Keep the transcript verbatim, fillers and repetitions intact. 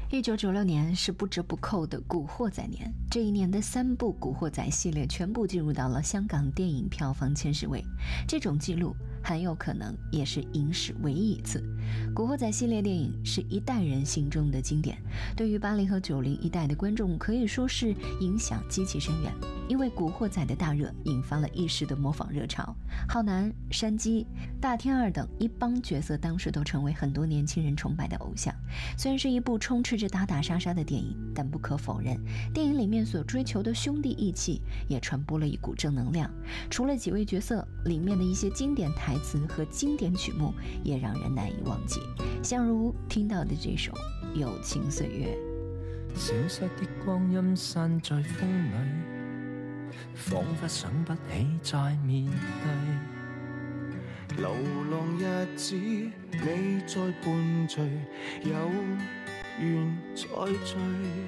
一九九六年是不折不扣的古惑仔年，这一年的三部古惑仔系列全部进入到了香港电影票房前十位，这种记录很有可能也是影史唯一一次。古惑仔系列电影是一代人心中的经典，对于八零和九零一代的观众可以说是影响极其深远，因为古惑仔的大热引发了一时的模仿热潮，浩南、山鸡、大天二等一帮角色当时都成为很多年轻人崇拜的偶像。虽然是一部充斥着打打杀杀的电影，但不可否认，电影里面所追求的兄弟义气也传播了一股正能量。除了几位角色，里面的一些经典台词和经典曲目也让人难以忘记，像如听到的这首《友情岁月》。 消失的光阴散在風裏，彷彿想不起再面對。 流浪日子你在伴隨，有緣再聚。